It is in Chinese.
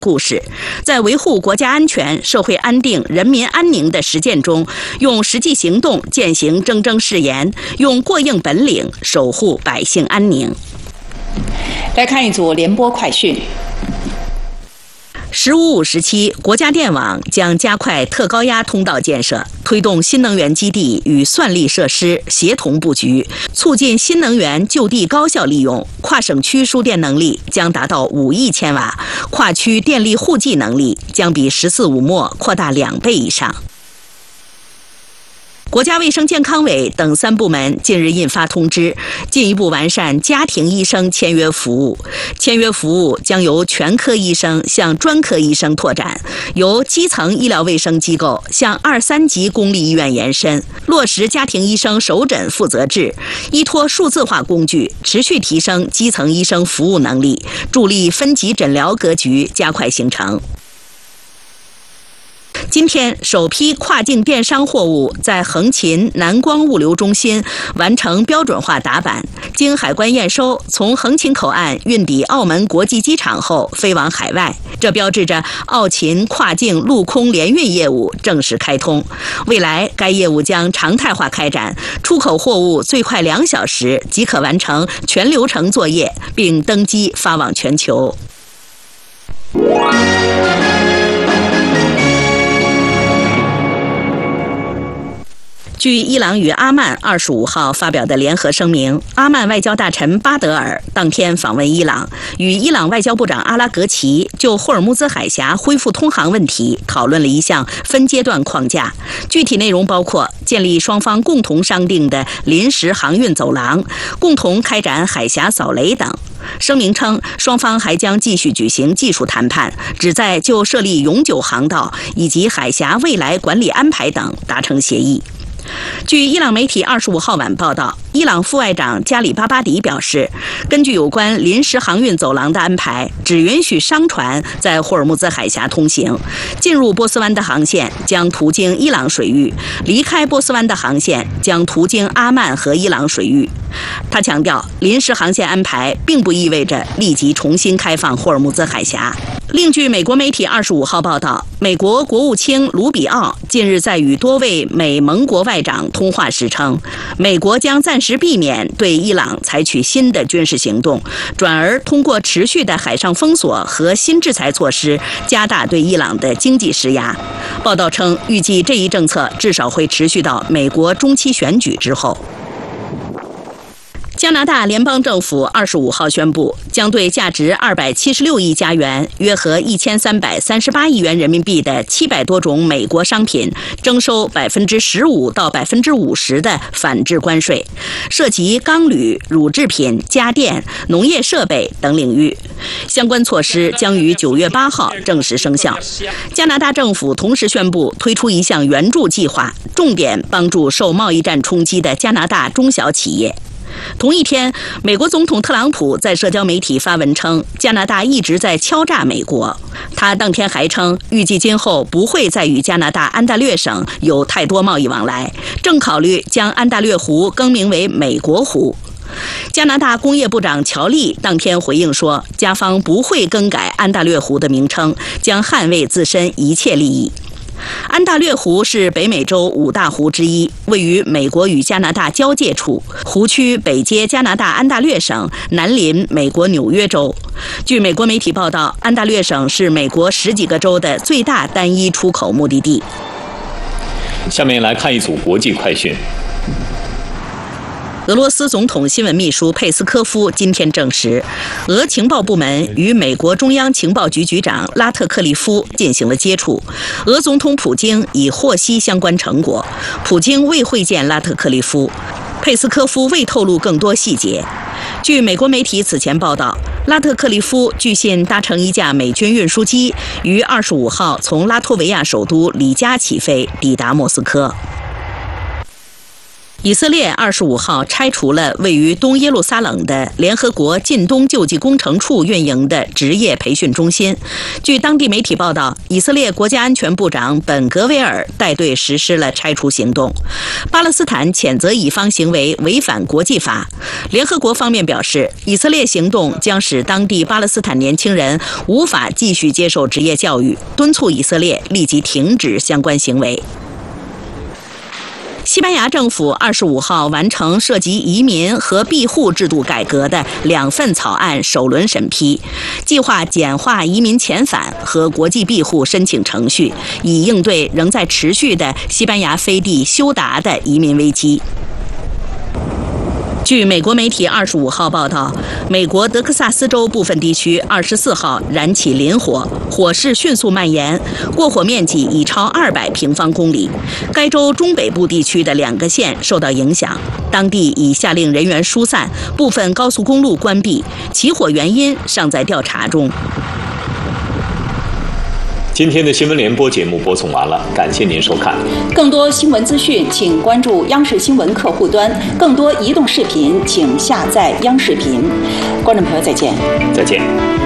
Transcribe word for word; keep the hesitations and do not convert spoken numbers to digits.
故事，在维护国家安全、社会安定、人民安宁的实践中，用实际行动践行铮铮誓言，用过硬本领守护百姓安宁。 来看一组联播快讯。 十五五时期，国家电网将加快特高压通道建设，推动新能源基地与算力设施协同布局，促进新能源就地高效利用。跨省区输电能力将达到五亿千瓦，跨区电力互济能力将比“十四五”末扩大两倍以上。国家卫生健康委等三部门近日印发通知，进一步完善家庭医生签约服务。签约服务将由全科医生向专科医生拓展，由基层医疗卫生机构向二三级公立医院延伸，落实家庭医生首诊负责制，依托数字化工具，持续提升基层医生服务能力，助力分级诊疗格局加快形成。今天，首批跨境电商货物在横琴南光物流中心完成标准化打板，经海关验收，从横琴口岸运抵澳门国际机场后飞往海外。这标志着澳琴跨境陆空联运业务正式开通。未来，该业务将常态化开展，出口货物最快两小时即可完成全流程作业，并登机发往全球。据伊朗与阿曼二十五号发表的联合声明，阿曼外交大臣巴德尔当天访问伊朗，与伊朗外交部长阿拉格齐就霍尔木兹海峡恢复通航问题讨论了一项分阶段框架，具体内容包括建立双方共同商定的临时航运走廊，共同开展海峡扫雷等。声明称，双方还将继续举行技术谈判，旨在就设立永久航道以及海峡未来管理安排等达成协议。据伊朗媒体二十五号晚报道，伊朗副外长加里巴巴迪表示，根据有关临时航运走廊的安排，只允许商船在霍尔木兹海峡通行，进入波斯湾的航线将途经伊朗水域，离开波斯湾的航线将途经阿曼和伊朗水域。他强调，临时航线安排并不意味着立即重新开放霍尔木兹海峡。另据美国媒体二十五号报道，美国国务卿卢比奥近日在与多位美盟国外长通话时称，美国将暂时避免对伊朗采取新的军事行动，转而通过持续的海上封锁和新制裁措施，加大对伊朗的经济施压。报道称，预计这一政策至少会持续到美国中期选举之后。加拿大联邦政府二十五号宣布，将对价值二百七十六亿加元（约合一千三百三十八亿元人民币）的七百多种美国商品征收百分之十五到百分之五十的反制关税，涉及钢铝、乳制品、家电、农业设备等领域。相关措施将于九月八号正式生效。加拿大政府同时宣布推出一项援助计划，重点帮助受贸易战冲击的加拿大中小企业。同一天，美国总统特朗普在社交媒体发文称，加拿大一直在敲诈美国。他当天还称，预计今后不会再与加拿大安大略省有太多贸易往来，正考虑将安大略湖更名为美国湖。加拿大工业部长乔利当天回应说，加方不会更改安大略湖的名称，将捍卫自身一切利益。安大略湖是北美洲五大湖之一，位于美国与加拿大交界处，湖区北接加拿大安大略省，南临美国纽约州。据美国媒体报道，安大略省是美国十几个州的最大单一出口目的地。 下面来看一组国际快讯。 俄罗斯总统新闻秘书佩斯科夫今天证实，俄情报部门与美国中央情报局局长拉特克利夫进行了接触，俄总统普京已获悉相关成果，普京未会见拉特克利夫，佩斯科夫未透露更多细节。据美国媒体此前报道，拉特克利夫据信搭乘一架美军运输机，于二十五号从拉脱维亚首都里加起飞，抵达莫斯科。 以色列二十五号拆除了位于东耶路撒冷的联合国近东救济工程处运营的职业培训中心。据当地媒体报道，以色列国家安全部长本格维尔带队实施了拆除行动。巴勒斯坦谴责以方行为违反国际法。联合国方面表示，以色列行动将使当地巴勒斯坦年轻人无法继续接受职业教育，敦促以色列立即停止相关行为。西班牙政府二十五号完成涉及移民和庇护制度改革的两份草案首轮审批，计划简化移民遣返和国际庇护申请程序，以应对仍在持续的西班牙飞地休达的移民危机。据美国媒体二十五号报道，美国德克萨斯州部分地区二十四号燃起林火，火势迅速蔓延，过火面积已超二百平方公里。该州中北部地区的两个县受到影响，当地已下令人员疏散，部分高速公路关闭，起火原因尚在调查中。 今天的新闻联播节目播送完了，感谢您收看。 更多新闻资讯，请关注央视新闻客户端；更多移动视频，请下载央视频。观众朋友，再见。 再见。